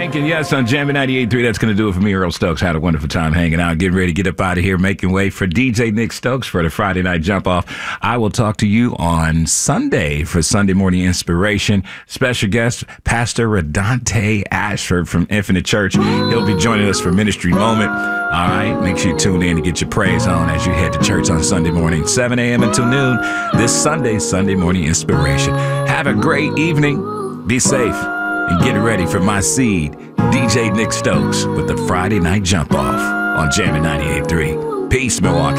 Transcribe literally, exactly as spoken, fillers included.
Rankin, yes, on Jammin' ninety-eight point three. That's going to do it for me, Earl Stokes. Had a wonderful time hanging out, getting ready to get up out of here, making way for D J Nick Stokes for the Friday Night Jump Off. I will talk to you on Sunday for Sunday Morning Inspiration. Special guest, Pastor Radante Ashford from Infinite Church. He'll be joining us for Ministry Moment. All right, make sure you tune in to get your praise on as you head to church on Sunday morning, seven a.m. until noon. This Sunday, Sunday Morning Inspiration. Have a great evening. Be safe. And get ready for my seed, D J Nick Stokes, with the Friday Night Jump Off on Jammin' ninety-eight point three. Peace, Milwaukee.